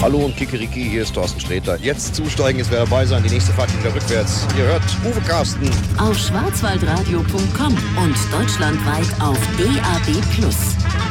Hallo und Kikeriki, hier ist Thorsten Sträter. Jetzt zusteigen, es wäre dabei sein, die nächste Fahrt wieder rückwärts. Ihr hört Uwe Carsten. Auf schwarzwaldradio.com und deutschlandweit auf DAB+.